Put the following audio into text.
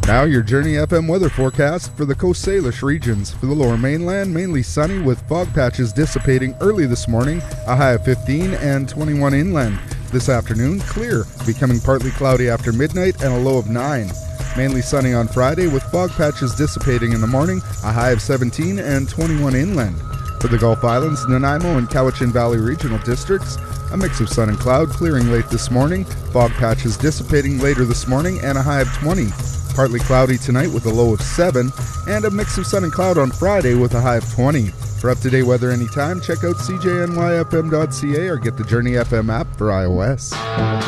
Now your Journey FM weather forecast for the Coast Salish regions. For the lower mainland, mainly sunny with fog patches dissipating early this morning, a high of 15 and 21 inland. This afternoon, clear, becoming partly cloudy after midnight and a low of 9. Mainly sunny on Friday with fog patches dissipating in the morning, a high of 17 and 21 inland. For the Gulf Islands, Nanaimo and Cowichan Valley regional districts, a mix of sun and cloud clearing late this morning, fog patches dissipating later this morning and a high of 20. Partly cloudy tonight with a low of 7, and a mix of sun and cloud on Friday with a high of 20. For up-to-date weather anytime, check out cjnyfm.ca or get the Journey FM app for iOS.